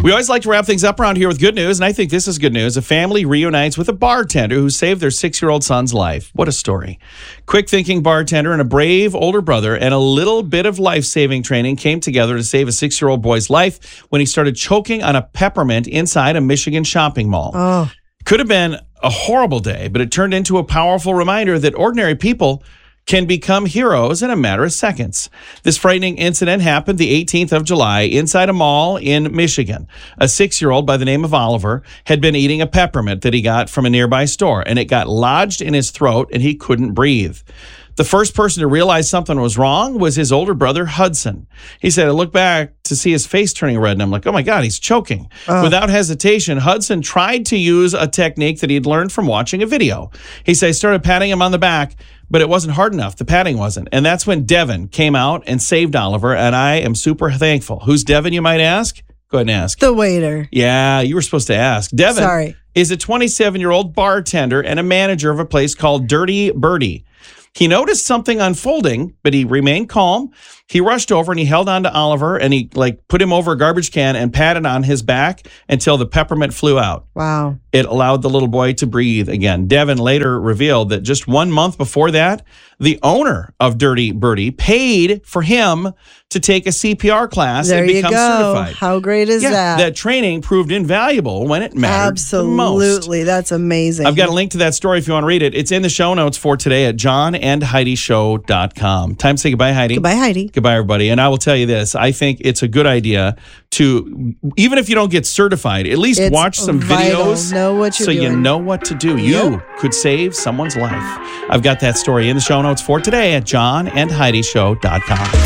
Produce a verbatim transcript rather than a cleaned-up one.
We always like to wrap things up around here with good news, and I think this is good news. A family reunites with a bartender who saved their six-year-old son's life. What a story. Quick-thinking bartender and a brave older brother and a little bit of life-saving training came together to save a six-year-old boy's life when he started choking on a peppermint inside a Michigan shopping mall. Oh. Could have been a horrible day, but it turned into a powerful reminder that ordinary people can become heroes in a matter of seconds. This frightening incident happened the eighteenth of July inside a mall in Michigan. A six-year-old by the name of Oliver had been eating a peppermint that he got from a nearby store, and it got lodged in his throat, and he couldn't breathe. The first person to realize something was wrong was his older brother, Hudson. He said, I looked back to see his face turning red, and I'm like, oh my God, he's choking. Uh. Without hesitation, Hudson tried to use a technique that he'd learned from watching a video. He said, I started patting him on the back, but it wasn't hard enough. The patting wasn't. And that's when Devin came out and saved Oliver, and I am super thankful. Who's Devin, you might ask? Go ahead and ask. The waiter. Yeah, you were supposed to ask. Devin Sorry. is a twenty-seven-year-old bartender and a manager of a place called Dirty Birdie. He noticed something unfolding, but he remained calm. He rushed over and he held on to Oliver and he like put him over a garbage can and patted on his back until the peppermint flew out. Wow. It allowed the little boy to breathe again. Devin later revealed that just one month before that, the owner of Dirty Birdie paid for him to take a C P R class there and become you go. certified. How great is yeah, that? That training proved invaluable when it mattered Absolutely. the most. Absolutely. That's amazing. I've got a link to that story if you want to read it. It's in the show notes for today at john and heidi show dot com. Time to say goodbye, Heidi. Goodbye, Heidi. Goodbye, everybody. And I will tell you this. I think it's a good idea to, even if you don't get certified, at least It's watch some vital. videos Know what you're so you doing. know what to do. You Yep. could save someone's life. I've got that story in the show notes for today at john and heidi show dot com.